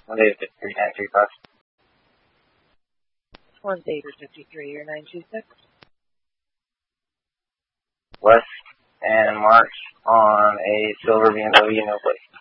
Monday 53935. One David 53 or 926. West and March on a silver BMW, no plate.